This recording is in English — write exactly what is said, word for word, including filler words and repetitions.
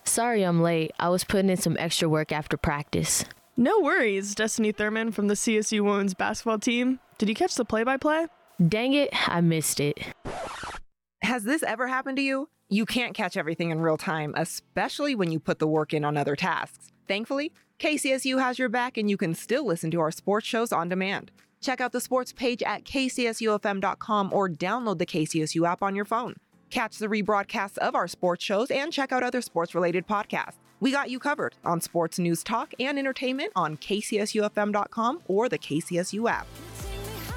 Sorry I'm late. I was putting in some extra work after practice. No worries, Destiny Thurman from the C S U women's basketball team. Did you catch the play-by-play? Dang it, I missed it. Has this ever happened to you? You can't catch everything in real time, especially when you put the work in on other tasks. Thankfully, K C S U has your back and you can still listen to our sports shows on demand. Check out the sports page at k c s u f m dot com or download the K C S U app on your phone. Catch the rebroadcasts of our sports shows and check out other sports-related podcasts. We got you covered on sports news talk and entertainment on k c s u f m dot com or the K C S U app.